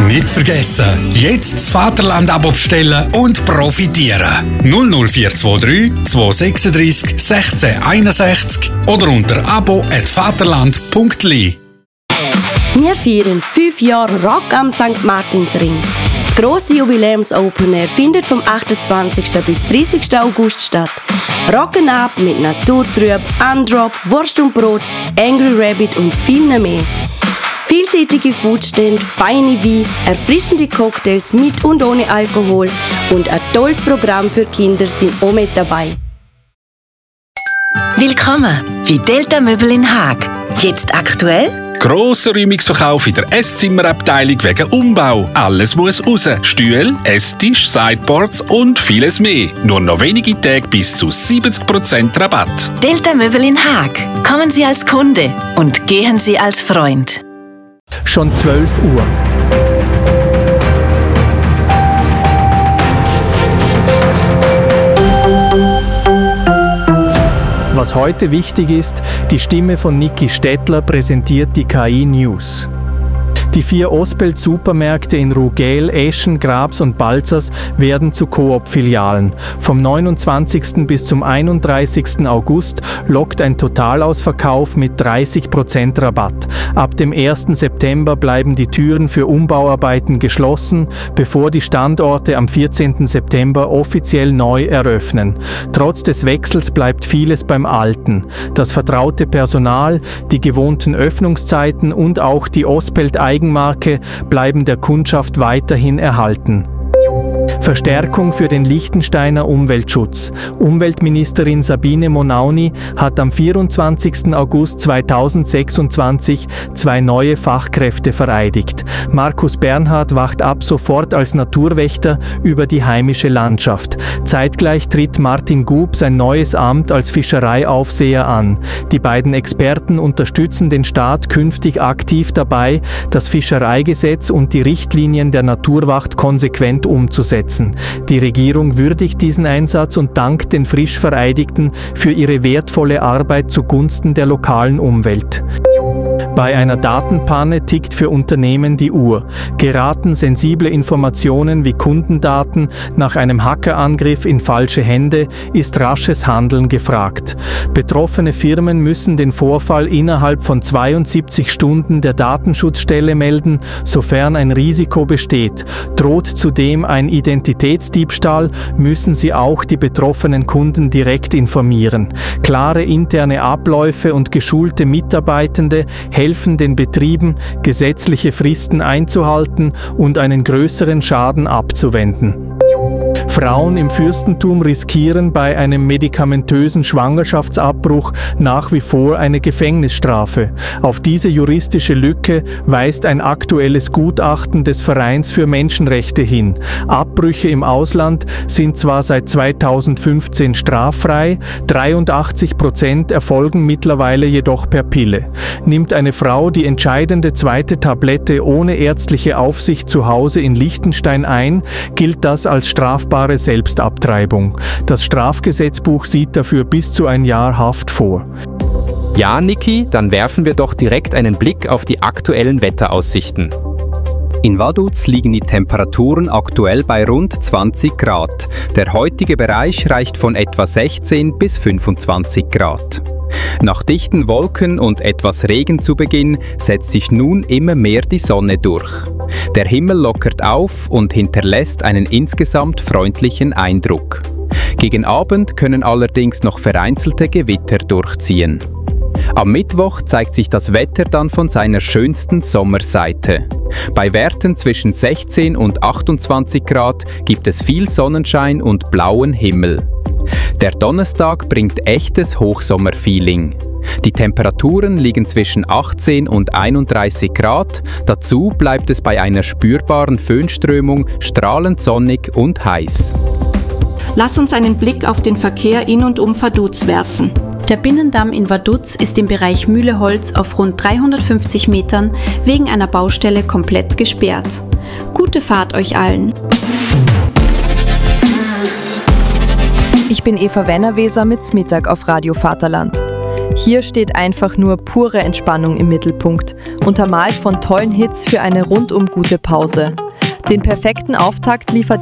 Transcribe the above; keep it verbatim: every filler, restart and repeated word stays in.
Nicht vergessen, jetzt das Vaterland-Abo bestellen und profitieren. null null vier zwei drei zwei sechs drei sechs eins sechs oder unter abo at vaterland punkt l i. Wir feiern fünf Jahre Rock am Sankt Martinsring. Das grosse Jubiläums-Open Air findet vom achtundzwanzigsten bis dreißigsten August statt. Rocken ab mit Naturtrüb, Undrop, Wurst und Brot, Angry Rabbit und viel mehr. Vielseitige Foodstände, feine Weine, erfrischende Cocktails mit und ohne Alkohol und ein tolles Programm für Kinder sind auch mit dabei. Willkommen bei Delta Möbel in Haag. Jetzt aktuell? Grosser Räumungsverkauf in der Esszimmerabteilung wegen Umbau. Alles muss raus. Stühle, Esstisch, Sideboards und vieles mehr. Nur noch wenige Tage bis zu siebzig Prozent Rabatt. Delta Möbel in Haag. Kommen Sie als Kunde und gehen Sie als Freund. Schon zwölf Uhr. Was heute wichtig ist, die Stimme von Niki Stettler präsentiert die K I-News. Die vier Osbelt-Supermärkte in Rugel, Eschen, Grabs und Balzers werden zu Coop-Filialen. Vom neunundzwanzigsten bis zum einunddreißigsten August lockt ein Totalausverkauf mit dreißig Prozent Rabatt. Ab dem ersten September bleiben die Türen für Umbauarbeiten geschlossen, bevor die Standorte am vierzehnten September offiziell neu eröffnen. Trotz des Wechsels bleibt vieles beim Alten. Das vertraute Personal, die gewohnten Öffnungszeiten und auch die Osbelt-Eigenmarke bleiben der Kundschaft weiterhin erhalten. Verstärkung für den Liechtensteiner Umweltschutz. Umweltministerin Sabine Monauni hat am vierundzwanzigsten August zweitausendsechsundzwanzig zwei neue Fachkräfte vereidigt. Markus Bernhard wacht ab sofort als Naturwächter über die heimische Landschaft. Zeitgleich tritt Martin Gub sein neues Amt als Fischereiaufseher an. Die beiden Experten unterstützen den Staat künftig aktiv dabei, das Fischereigesetz und die Richtlinien der Naturwacht konsequent umzusetzen. Die Regierung würdigt diesen Einsatz und dankt den frisch Vereidigten für ihre wertvolle Arbeit zugunsten der lokalen Umwelt. Bei einer Datenpanne tickt für Unternehmen die Uhr. Geraten sensible Informationen wie Kundendaten nach einem Hackerangriff in falsche Hände, ist rasches Handeln gefragt. Betroffene Firmen müssen den Vorfall innerhalb von zweiundsiebzig Stunden der Datenschutzstelle melden, sofern ein Risiko besteht. Droht zudem ein Identitätsdiebstahl, müssen sie auch die betroffenen Kunden direkt informieren. Klare interne Abläufe und geschulte Mitarbeitende helfen den Betrieben, gesetzliche Fristen einzuhalten und einen größeren Schaden abzuwenden. Frauen im Fürstentum riskieren bei einem medikamentösen Schwangerschaftsabbruch nach wie vor eine Gefängnisstrafe. Auf diese juristische Lücke weist ein aktuelles Gutachten des Vereins für Menschenrechte hin. Abbrüche im Ausland sind zwar seit zweitausendfünfzehn straffrei, dreiundachtzig Prozent erfolgen mittlerweile jedoch per Pille. Nimmt eine Frau die entscheidende zweite Tablette ohne ärztliche Aufsicht zu Hause in Liechtenstein ein, gilt das als strafbare Selbstabtreibung. Das Strafgesetzbuch sieht dafür bis zu ein Jahr Haft vor. Ja, Niki, dann werfen wir doch direkt einen Blick auf die aktuellen Wetteraussichten. In Vaduz liegen die Temperaturen aktuell bei rund zwanzig Grad. Der heutige Bereich reicht von etwa sechzehn bis fünfundzwanzig Grad. Nach dichten Wolken und etwas Regen zu Beginn setzt sich nun immer mehr die Sonne durch. Der Himmel lockert auf und hinterlässt einen insgesamt freundlichen Eindruck. Gegen Abend können allerdings noch vereinzelte Gewitter durchziehen. Am Mittwoch zeigt sich das Wetter dann von seiner schönsten Sommerseite. Bei Werten zwischen sechzehn und achtundzwanzig Grad gibt es viel Sonnenschein und blauen Himmel. Der Donnerstag bringt echtes Hochsommerfeeling. Die Temperaturen liegen zwischen achtzehn und einunddreißig Grad, dazu bleibt es bei einer spürbaren Föhnströmung strahlend sonnig und heiß. Lass uns einen Blick auf den Verkehr in und um Vaduz werfen. Der Binnendamm in Vaduz ist im Bereich Mühleholz auf rund dreihundertfünfzig Metern wegen einer Baustelle komplett gesperrt. Gute Fahrt euch allen! Ich bin Eva Wennerweser mit Mittag auf Radio Vaterland. Hier steht einfach nur pure Entspannung im Mittelpunkt, untermalt von tollen Hits für eine rundum gute Pause. Den perfekten Auftakt liefert